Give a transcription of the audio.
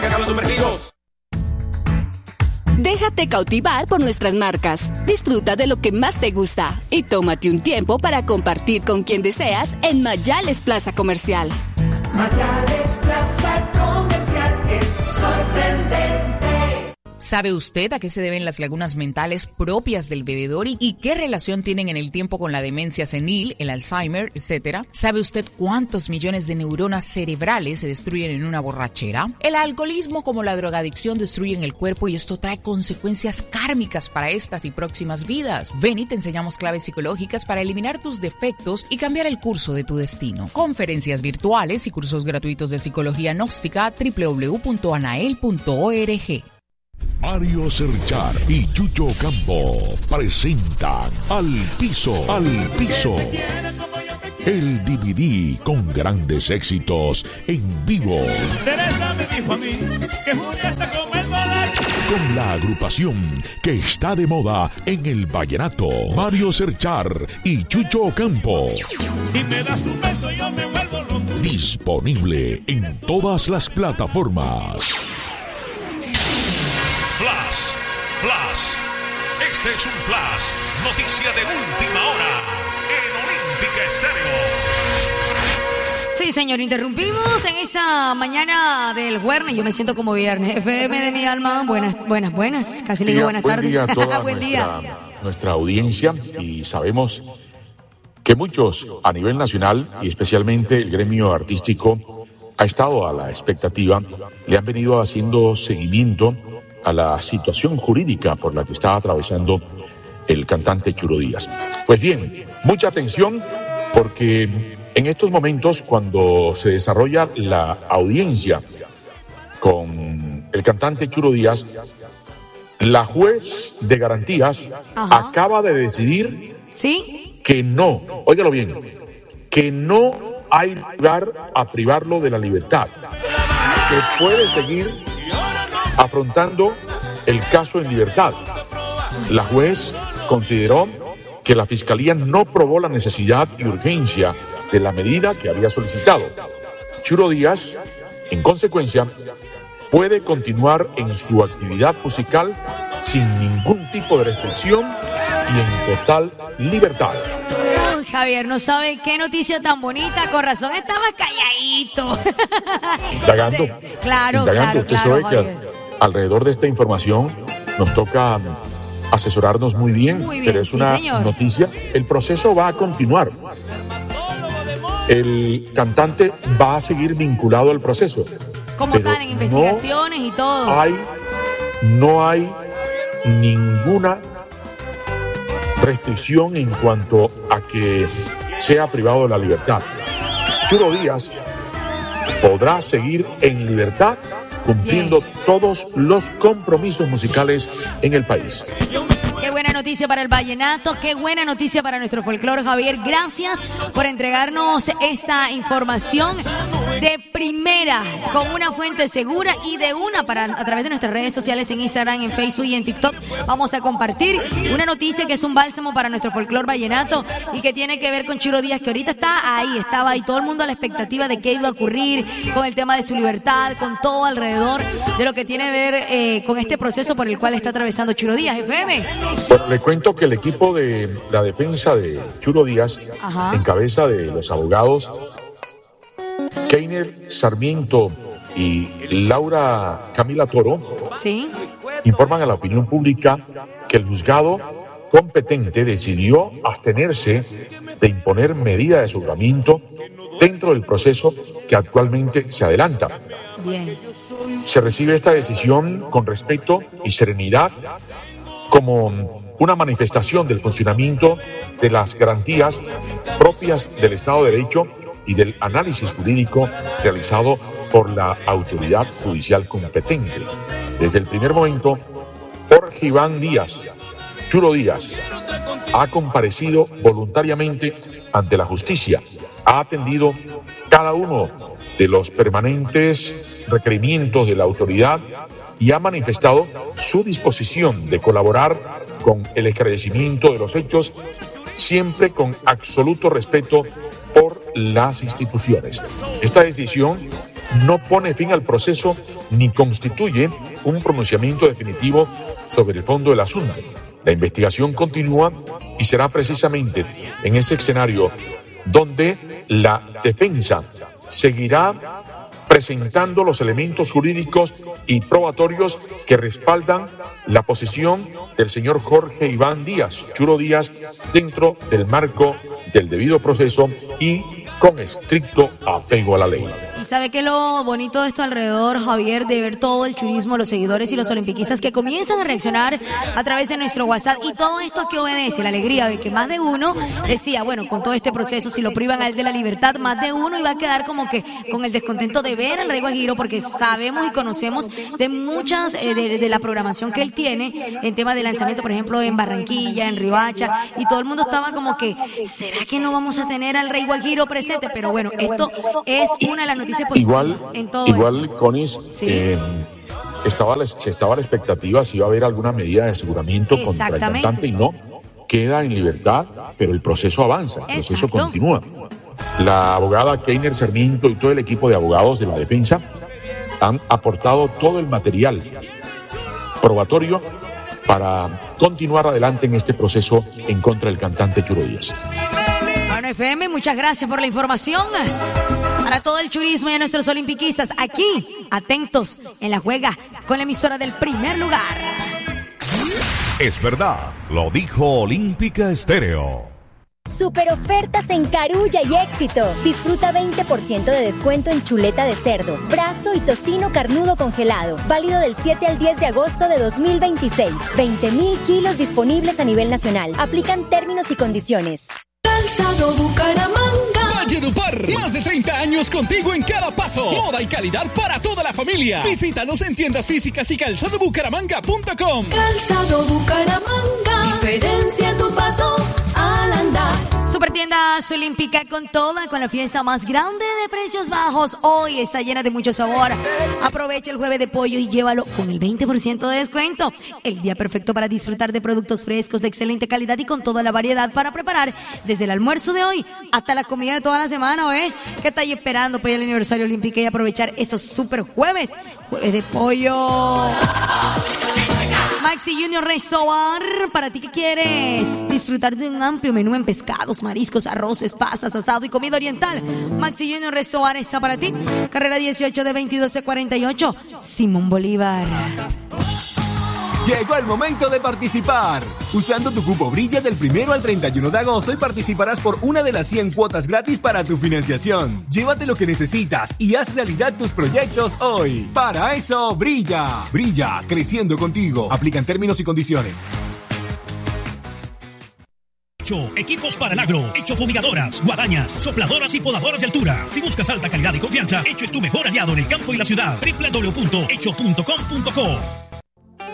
Déjate cautivar por nuestras marcas. Disfruta de lo que más te gusta y tómate un tiempo para compartir con quien deseas en Mayales Plaza Comercial. Mayales Plaza Comercial es sorprendente. ¿Sabe usted a qué se deben las lagunas mentales propias del bebedor y qué relación tienen en el tiempo con la demencia senil, el Alzheimer, etcétera? ¿Sabe usted cuántos millones de neuronas cerebrales se destruyen en una borrachera? El alcoholismo como la drogadicción destruyen el cuerpo y esto trae consecuencias kármicas para estas y próximas vidas. Ven y te enseñamos claves psicológicas para eliminar tus defectos y cambiar el curso de tu destino. Conferencias virtuales y cursos gratuitos de psicología gnóstica www.anael.org. Mario Serchar y Chucho Campo presentan Al Piso, el DVD con grandes éxitos en vivo. Teresa me dijo a mí que Julieta como el malayo. Con la agrupación que está de moda en el vallenato, Mario Serchar y Chucho Campo. Si me das un beso yo me vuelvo loco. Disponible en todas las plataformas. Flash. Este es un flash. Noticia de última hora en Olímpica Estéreo. Sí, señor, interrumpimos en esa mañana del jueves. Yo me siento como viernes. FM de mi alma. Buenas. Casi le digo buenas tardes. Buen día a toda Buen día. nuestra audiencia. Y sabemos que muchos a nivel nacional y especialmente el gremio artístico ha estado a la expectativa. Le han venido haciendo seguimiento a la situación jurídica por la que está atravesando el cantante Churo Díaz. Pues bien, mucha atención porque en estos momentos cuando se desarrolla la audiencia con el cantante Churo Díaz, la juez de garantías acaba de decidir que no, óigalo bien, que no hay lugar a privarlo de la libertad, que puede seguir afrontando el caso en libertad. La juez consideró que la Fiscalía no probó la necesidad y urgencia de la medida que había solicitado. Churo Díaz, en consecuencia, puede continuar en su actividad musical sin ningún tipo de restricción y en total libertad. Javier, no sabe qué noticia tan bonita, con razón estaba calladito. Indagando. Claro, Usted sabe que alrededor de esta información nos toca asesorarnos muy bien, pero es una noticia. El proceso va a continuar. El cantante va a seguir vinculado al proceso. ¿Cómo están en investigaciones y todo? No hay ninguna restricción en cuanto a que sea privado de la libertad. Churo Díaz podrá seguir en libertad cumpliendo todos los compromisos musicales en el país. Qué buena noticia para el vallenato, qué buena noticia para nuestro folclore, Javier. Gracias por entregarnos esta información de primera, con una fuente segura y de una a través de nuestras redes sociales en Instagram, en Facebook y en TikTok. Vamos a compartir una noticia que es un bálsamo para nuestro folclore vallenato y que tiene que ver con Churo Díaz, que ahorita estaba ahí todo el mundo a la expectativa de qué iba a ocurrir con el tema de su libertad, con todo alrededor de lo que tiene que ver con este proceso por el cual está atravesando Churo Díaz. FM. Bueno, le cuento que el equipo de la defensa de Churo Díaz, en cabeza de los abogados Keiner Sarmiento y Laura Camila Toro, informan a la opinión pública que el juzgado competente decidió abstenerse de imponer medida de aseguramiento dentro del proceso que actualmente se adelanta. Se recibe esta decisión con respeto y serenidad como una manifestación del funcionamiento de las garantías propias del Estado de Derecho y del análisis jurídico realizado por la autoridad judicial competente. Desde el primer momento, Jorge Iván Díaz, Churo Díaz, ha comparecido voluntariamente ante la justicia, ha atendido cada uno de los permanentes requerimientos de la autoridad y ha manifestado su disposición de colaborar con el esclarecimiento de los hechos, siempre con absoluto respeto por las instituciones. Esta decisión no pone fin al proceso ni constituye un pronunciamiento definitivo sobre el fondo del asunto. La investigación continúa y será precisamente en ese escenario donde la defensa seguirá presentando los elementos jurídicos y probatorios que respaldan la posición del señor Jorge Iván Díaz, Churo Díaz, dentro del marco del debido proceso y con estricto apego a la ley. Y sabe que lo bonito de esto alrededor, Javier, de ver todo el churismo, los seguidores y los olimpiquistas que comienzan a reaccionar a través de nuestro WhatsApp, y todo esto que obedece la alegría de que más de uno decía, bueno, con todo este proceso, si lo privan a él de la libertad, más de uno iba a quedar como que con el descontento de ver al Rey Guajiro, porque sabemos y conocemos de muchas de la programación que él tiene en temas de lanzamiento, por ejemplo, en Barranquilla, en Riohacha, y todo el mundo estaba como que, ¿será que no vamos a tener al Rey Guajiro presente? Pero bueno, esto es una de las noticias positivas en todo igual eso. Conis, Sí. estaba la expectativa si iba a haber alguna medida de aseguramiento contra el cantante, y no, queda en libertad, pero el proceso avanza, el proceso continúa. La abogada Keiner Sarmiento y todo el equipo de abogados de la defensa han aportado todo el material probatorio para continuar adelante en este proceso en contra del cantante Churo Díaz. Bueno, FM, muchas gracias por la información. Para todo el churismo y a nuestros olimpiquistas, aquí, atentos en la juega con la emisora del primer lugar. Es verdad, lo dijo Olímpica Estéreo. Super ofertas en Carulla y Éxito. Disfruta 20% de descuento en chuleta de cerdo, brazo y tocino carnudo congelado. Válido del 7 al 10 de agosto de 2026. 20,000 kilos disponibles a nivel nacional. Aplican términos y condiciones. Calzado Bucaramanga. Valledupar, más de 30 años contigo en cada paso. Moda y calidad para toda la familia. Visítanos en tiendas físicas y calzadobucaramanga.com. Calzado Bucaramanga. Diferencia tu paso al andar. Supertiendas Olímpica con toda, con la fiesta más grande de precios bajos. Hoy está llena de mucho sabor. Aprovecha el jueves de pollo y llévalo con el 20% de descuento. El día perfecto para disfrutar de productos frescos de excelente calidad y con toda la variedad para preparar desde el almuerzo de hoy hasta la comida de toda la semana, ¿eh? ¿Qué estáis esperando para ir al aniversario Olímpica y aprovechar estos super jueves? Jueves de pollo. Maxi Junior Resort, para ti que quieres disfrutar de un amplio menú en pescados, mariscos, arroces, pastas, asado y comida oriental. Maxi Junior Resort está para ti. Carrera 18 de 22-48, Simón Bolívar. Llegó el momento de participar. Usando tu cupo Brilla del 1 al 31 de agosto y participarás por una de las 100 cuotas gratis para tu financiación. Llévate lo que necesitas y haz realidad tus proyectos hoy. Para eso, Brilla. Brilla, creciendo contigo. Aplican términos y condiciones. Equipos para el agro, Hecho fumigadoras, guadañas, sopladoras y podadoras de altura. Si buscas alta calidad y confianza, Hecho es tu mejor aliado en el campo y la ciudad. www.hecho.com.co.